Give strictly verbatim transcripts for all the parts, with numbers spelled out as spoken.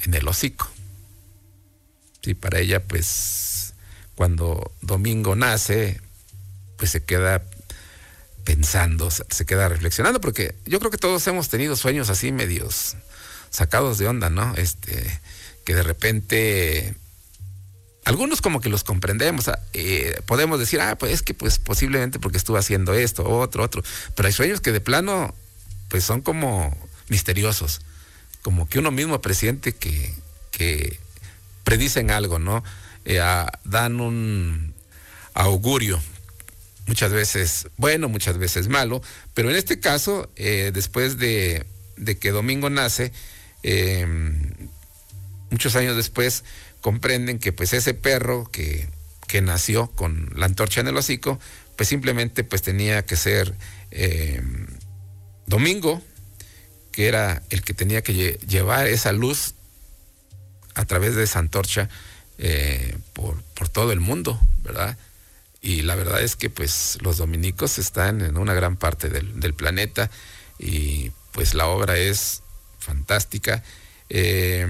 en el hocico. Sí, para ella, pues, cuando Domingo nace, pues se queda pensando, se queda reflexionando, porque yo creo que todos hemos tenido sueños así medios sacados de onda, ¿no? Este, que de repente, algunos como que los comprendemos, eh, podemos decir, ah, pues es que pues posiblemente porque estuvo haciendo esto, otro, otro, pero hay sueños que de plano, pues son como misteriosos, como que uno mismo presiente que, que predicen algo, ¿no? Eh, a, dan un augurio, muchas veces bueno, muchas veces malo, pero en este caso, eh, después de, de que Domingo nace, eh, muchos años después, comprenden que pues ese perro que, que nació con la antorcha en el hocico, pues simplemente pues tenía que ser eh, Domingo, que era el que tenía que lle- llevar esa luz a través de esa antorcha eh, por, por todo el mundo, ¿verdad? Y la verdad es que pues los dominicos están en una gran parte del, del planeta y pues la obra es fantástica. Eh,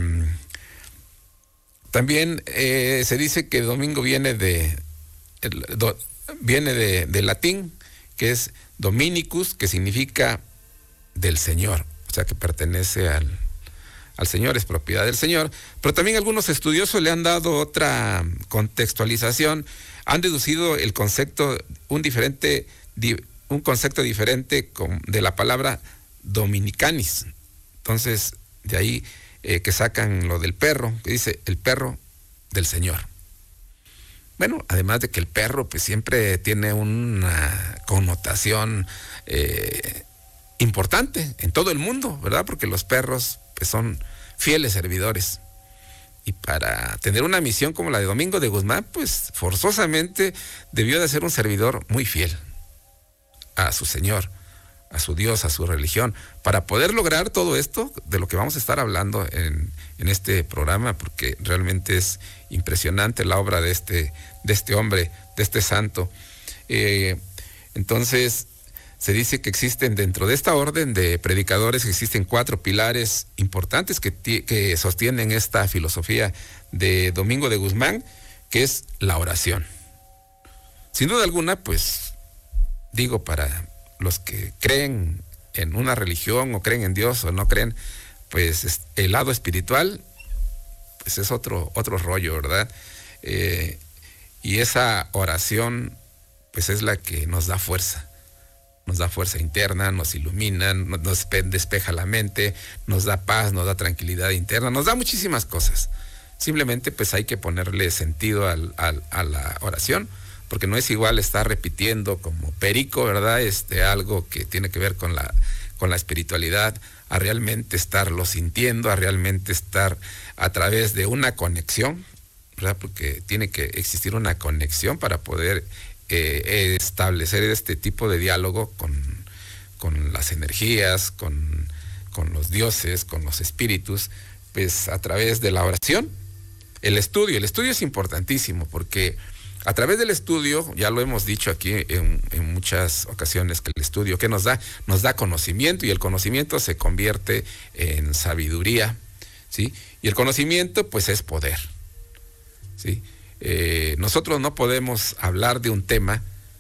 también eh, se dice que Domingo viene de, el, do, viene de, de latín, que es Dominicus, que significa del Señor, o sea que pertenece al, al Señor, es propiedad del Señor, pero también algunos estudiosos le han dado otra contextualización, han deducido el concepto, un diferente, un concepto diferente de la palabra dominicanis. Entonces, de ahí eh, que sacan lo del perro, que dice el perro del Señor. Bueno, además de que el perro pues siempre tiene una connotación eh, importante en todo el mundo, ¿verdad? Porque los perros pues son fieles servidores. Y para tener una misión como la de Domingo de Guzmán, pues forzosamente debió de ser un servidor muy fiel a su Señor, a su Dios, a su religión, para poder lograr todo esto de lo que vamos a estar hablando en, en este programa, porque realmente es impresionante la obra de este, de este hombre, de este santo. Eh, entonces, se dice que existen dentro de esta orden de predicadores, existen cuatro pilares importantes que, que sostienen esta filosofía de Domingo de Guzmán, que es la oración. Sin duda alguna, pues, digo, para los que creen en una religión o creen en Dios o no creen, pues el lado espiritual, pues es otro, otro rollo, ¿verdad? Eh, y esa oración, pues es la que nos da fuerza. Nos da fuerza interna, nos ilumina, nos despeja la mente, nos da paz, nos da tranquilidad interna, nos da muchísimas cosas. Simplemente pues hay que ponerle sentido al, al, a la oración, porque no es igual estar repitiendo como perico, ¿verdad? Este, algo que tiene que ver con la, con la espiritualidad, a realmente estarlo sintiendo, a realmente estar a través de una conexión, ¿verdad? Porque tiene que existir una conexión para poder Eh, establecer este tipo de diálogo con, con las energías, con, con los dioses, con los espíritus, pues a través de la oración. El estudio, el estudio es importantísimo porque a través del estudio, ya lo hemos dicho aquí en, en muchas ocasiones, que el estudio, ¿qué nos da? Nos da conocimiento y el conocimiento se convierte en sabiduría, ¿sí? Y el conocimiento pues es poder, ¿sí? Eh, nosotros no podemos hablar de un tema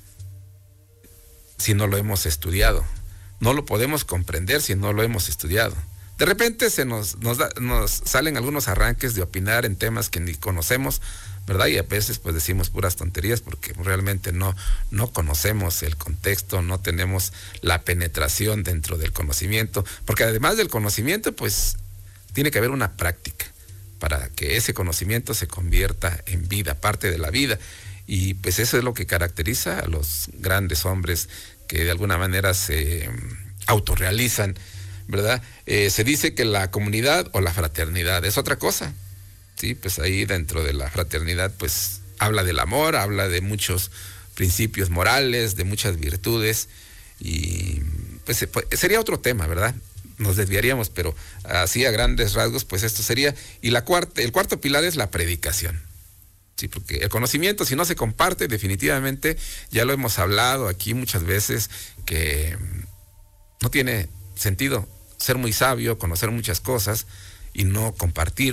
si no lo hemos estudiado. No lo podemos comprender si no lo hemos estudiado. De repente se nos, nos, da, nos salen algunos arranques de opinar en temas que ni conocemos, ¿verdad? Y a veces pues decimos puras tonterías porque realmente no, no conocemos el contexto, no tenemos la penetración dentro del conocimiento, porque además del conocimiento pues tiene que haber una práctica para que ese conocimiento se convierta en vida, parte de la vida. Y pues eso es lo que caracteriza a los grandes hombres que de alguna manera se autorrealizan, ¿verdad? Eh, se dice que la comunidad o la fraternidad es otra cosa, ¿sí? Pues ahí dentro de la fraternidad pues habla del amor, habla de muchos principios morales, de muchas virtudes y pues sería otro tema, ¿verdad? Nos desviaríamos, pero así a grandes rasgos, pues esto sería. Y la cuarta, el cuarto pilar es la predicación. Sí, porque el conocimiento, si no se comparte, definitivamente, ya lo hemos hablado aquí muchas veces, que no tiene sentido ser muy sabio, conocer muchas cosas y no compartir